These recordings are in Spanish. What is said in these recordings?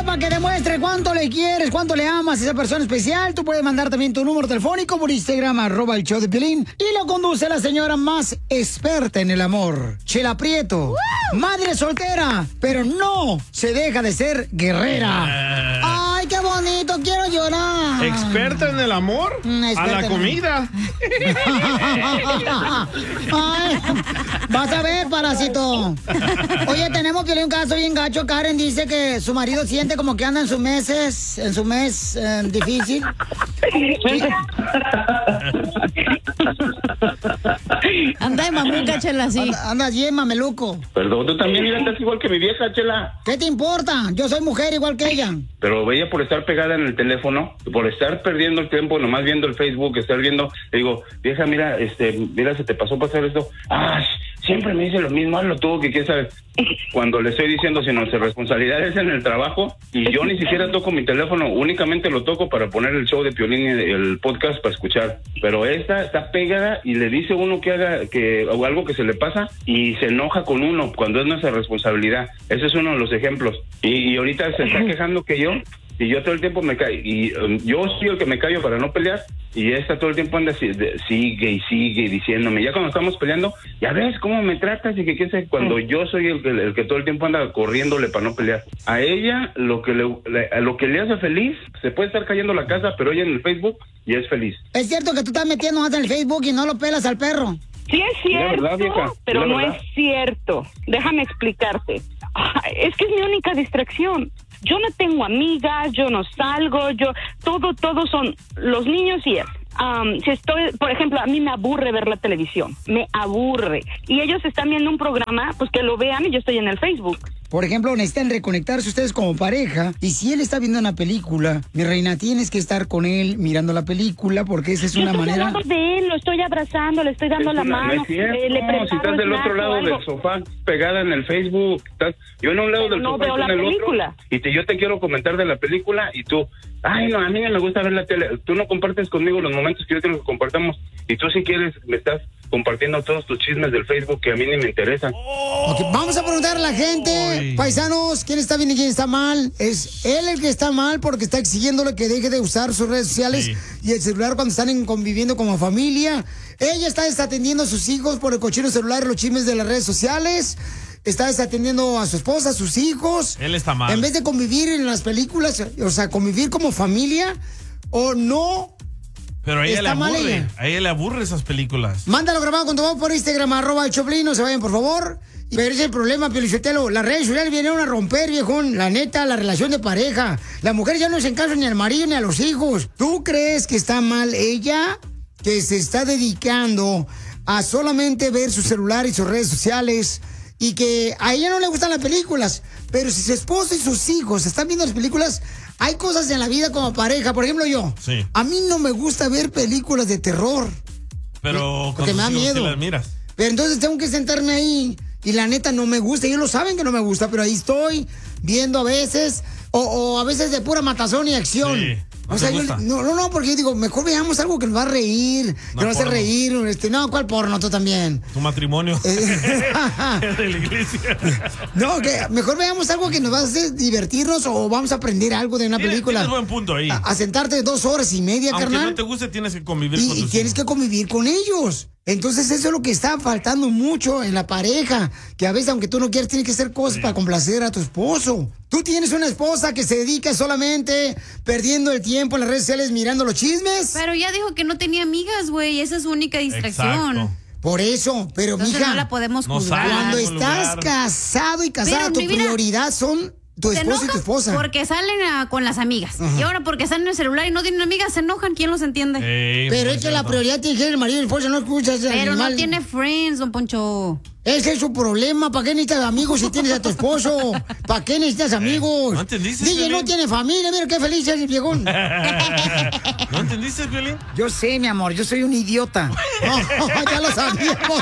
para que demuestre cuánto le quieres, cuánto le amas a esa persona especial. Tú puedes mandar también tu número telefónico por Instagram, @el show de Piolín. Y lo conduce la señora más experta en el amor, Chela Prieto. Madre soltera, pero no se deja de ser guerrera. ¡Ay, qué bonito! Quiero llorar. ¿Experta en el amor? A la comida. Ay, vas a ver, parásito. Oye, tenemos Piolín, un caso bien gacho. Karen dice que su marido siente como que anda en su mes difícil. Anda de mamuca, Chela, sí. Anda bien mameluco. Perdón, tú también estás igual que mi vieja, Chela. ¿Qué te importa? Yo soy mujer igual que ella. Pero ella por estar pegada en el teléfono, por estar perdiendo el tiempo, nomás viendo el Facebook, estar viendo, le digo, vieja, mira, mira, se te pasó pasar esto. Ah, siempre me dice lo mismo, hazlo tú, que quieres saber. Cuando le estoy diciendo, si nuestra responsabilidad es en el trabajo, y yo ni siquiera toco mi teléfono, únicamente lo toco para poner el show de Piolín y el podcast para escuchar. Pero esta está pegada y le dice uno que haga o algo que se le pasa y se enoja con uno cuando es nuestra responsabilidad. Ese es uno de los ejemplos. Y ahorita se está quejando que yo todo el tiempo me callo. Y yo soy el que me callo para no pelear. Y esta todo el tiempo anda sigue y sigue diciéndome. Ya cuando estamos peleando, ya ves cómo me tratas y que qué sé, cuando yo soy el que todo el tiempo anda corriéndole para no pelear. A ella lo que le hace feliz, se puede estar cayendo la casa, pero ella en el Facebook y es feliz. ¿Es cierto que tú estás metiendo más en el Facebook y no lo pelas al perro? Sí es cierto, verdad, vieja, pero no verdad. es cierto. Déjame explicarte. Es que es mi única distracción. Yo no tengo amigas, yo no salgo, todo son los niños y él. Si estoy, por ejemplo, a mí me aburre ver la televisión, me aburre. Y ellos están viendo un programa, pues que lo vean y yo estoy en el Facebook. Por ejemplo, necesitan reconectarse ustedes como pareja. Y si él está viendo una película, mi reina, tienes que estar con él mirando la pelíula porque esa es una manera... Yo estoy al lado de él, lo estoy abrazando, le estoy dando la mano. No es cierto, le preparo si estás del snack otro lado o algo. del sofá, pegada en el Facebook, yo en un lado Pero del no sofá veo y tú la en el película. otro, y yo te quiero comentar de la película y tú, ay no, a mí no me gusta ver la tele, tú no compartes conmigo los momentos que yo quiero que compartamos, y tú si quieres me estás compartiendo todos tus chismes del Facebook que a mí ni me interesan. Okay, vamos a preguntar a la gente, paisanos, quién está bien y quién está mal. Es él el que está mal porque está exigiéndole que deje de usar sus redes sociales y el celular cuando están conviviendo como familia. Ella está desatendiendo a sus hijos por el cochino celular y los chismes de las redes sociales. Está desatendiendo a su esposa, a sus hijos. Él está mal. En vez de convivir en las películas, o sea, convivir como familia, o no. Pero a ella le Está mal aburre. ella. A ella le aburre esas películas. Mándalo grabado con tu voz por Instagram, @el Choplin, no se vayan, por favor. Pero ese es el problema, Piolichotelo. Las redes sociales vinieron a romper, viejón, la neta, la relación de pareja. Las mujeres ya no se encasan ni al marido ni a los hijos. ¿Tú crees que está mal ella, que se está dedicando a solamente ver su celular y sus redes sociales, y que a ella no le gustan las películas? Pero si su esposo y sus hijos están viendo las películas, hay cosas en la vida como pareja. Por ejemplo, yo. Sí. A mí no me gusta ver películas de terror. Pero Porque con me da tus hijos miedo. sí las miras. Pero entonces tengo que sentarme ahí y la neta no me gusta. Ellos lo saben que no me gusta, pero ahí estoy viendo a veces o a veces de pura matazón y acción. Sí, o sea, yo, no, porque yo digo, mejor veamos algo que nos va a reír, que nos va a hacer reír. No, ¿cuál porno? Tú también. Tu matrimonio. De la iglesia. No, que mejor veamos algo que nos va a hacer divertirnos o vamos a aprender algo de una película. Tienes buen punto ahí. A sentarte 2 horas y media, Aunque carnal. no te guste, tienes que convivir con Y tus tienes hijos. que convivir con ellos. Entonces eso es lo que está faltando mucho en la pareja, que a veces aunque tú no quieras tienes que hacer cosas para complacer a tu esposo. Tú tienes una esposa que se dedica solamente perdiendo el tiempo en las redes sociales mirando los chismes. Pero ya dijo que no tenía amigas, güey, esa es su única distracción. Exacto. Por eso, pero Entonces mija, no la podemos no juzgar. sale. cuando en ningún estás lugar. casado y casada, Pero, tu mi vida, prioridad son tu Se esposo y tu enojan esposa. porque salen con las amigas. Y ahora porque están en el celular y no tienen amigas, se enojan. ¿Quién los entiende? Pero es que la prioridad tiene que ser el marido y el esposo, no escuchas al Pero animal. no tiene friends, don Poncho. Ese es su problema. ¿Para qué necesitas amigos si tienes a tu esposo? ¿Para qué necesitas amigos? ¿No entendiste, DJ Piolín? no tiene familia. Mira qué feliz es el viejón. ¿No entendiste, Piolín? Yo sé, mi amor. Yo soy un idiota. Ya lo sabíamos.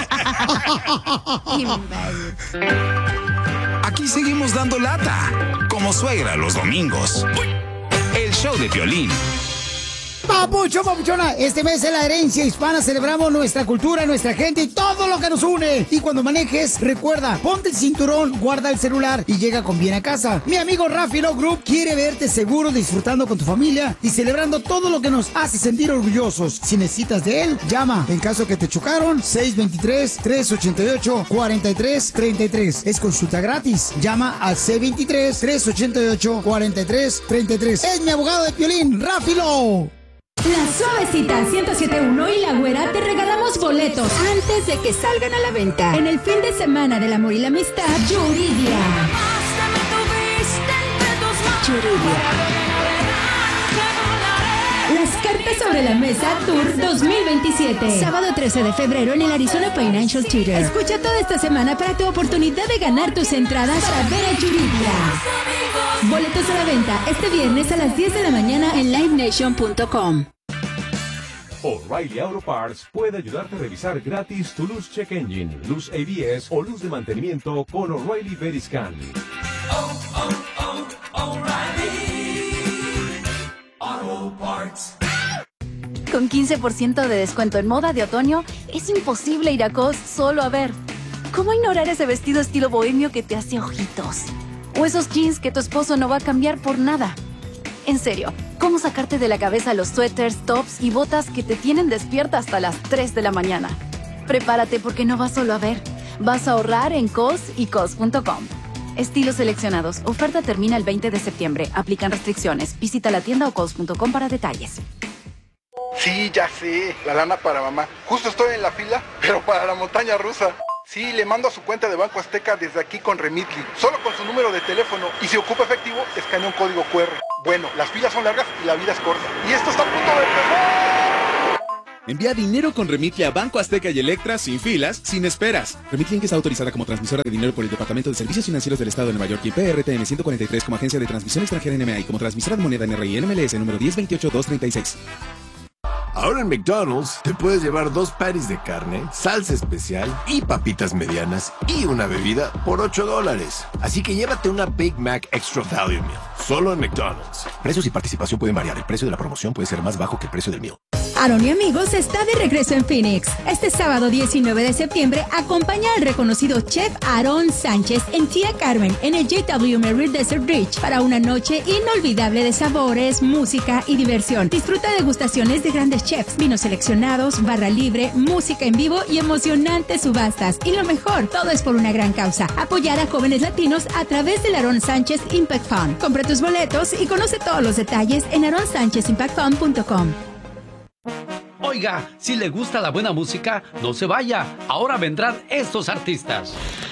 Aquí seguimos dando lata, como suegra los domingos. El show de Piolín. Papucho, papuchona, este mes en la herencia hispana celebramos nuestra cultura, nuestra gente y todo lo que nos une. Y cuando manejes, recuerda, ponte el cinturón, guarda el celular y llega con bien a casa. Mi amigo Rafi Love Group quiere verte seguro, disfrutando con tu familia y celebrando todo lo que nos hace sentir orgullosos. Si necesitas de él, llama. En caso que te chocaron, 623-388-4333. Es consulta gratis. Llama al C23-388-4333. Es mi abogado de Piolín, Rafi Love. La Suavecita 107.1 y La Güera te regalamos boletos antes de que salgan a la venta. En el fin de semana del amor y la amistad, Yuridia. Las cartas sobre la mesa Tour 2027. Sábado 13 de febrero en el Arizona Financial Theater. Escucha toda esta semana para tu oportunidad de ganar tus entradas para ver a Yuridia. Boletos a la venta este viernes a las 10 de la mañana en livenation.com. O'Reilly Auto Parts puede ayudarte a revisar gratis tu luz check engine, luz ABS o luz de mantenimiento con O'Reilly Veriscan. O'Reilly Auto Parts. Con 15% de descuento en moda de otoño, es imposible ir a Cos solo a ver. ¿Cómo ignorar ese vestido estilo bohemio que te hace ojitos? O esos jeans que tu esposo no va a cambiar por nada. En serio, ¿cómo sacarte de la cabeza los suéteres, tops y botas que te tienen despierta hasta las 3 de la mañana? Prepárate porque no vas solo a ver. Vas a ahorrar en COS y COS.com. Estilos seleccionados. Oferta termina el 20 de septiembre. Aplican restricciones. Visita la tienda o COS.com para detalles. Sí, ya sé. La lana para mamá. Justo estoy en la fila, pero para la montaña rusa. Sí, le mando a su cuenta de Banco Azteca desde aquí con Remitly, solo con su número de teléfono. Y si ocupa efectivo, escanea un código QR. Bueno, las filas son largas y la vida es corta. ¡Y esto está a punto de empezar! Envía dinero con Remitly a Banco Azteca y Electra sin filas, sin esperas. Remitly Inc. está autorizada como transmisora de dinero por el Departamento de Servicios Financieros del Estado de Nueva York y PRTN 143 como agencia de transmisión extranjera NMA y como transmisora de moneda NRI NMLS número 1028236. Ahora en McDonald's te puedes llevar 2 patties de carne, salsa especial y papitas medianas y una bebida por $8. Así que llévate una Big Mac Extra Value Meal, solo en McDonald's. Precios y participación pueden variar. El precio de la promoción puede ser más bajo que el precio del meal. Aaron y Amigos está de regreso en Phoenix. Este sábado 19 de septiembre acompaña al reconocido chef Aaron Sánchez en Tía Carmen en el JW Marriott Desert Beach para una noche inolvidable de sabores, música y diversión. Disfruta de degustaciones de grandes chefs, vinos seleccionados, barra libre, música en vivo y emocionantes subastas. Y lo mejor, todo es por una gran causa: apoyar a jóvenes latinos a través del Aaron Sánchez Impact Fund. Compra tus boletos y conoce todos los detalles en aaronsánchezimpactfund.com. Oiga, si le gusta la buena música, no se vaya. Ahora vendrán estos artistas.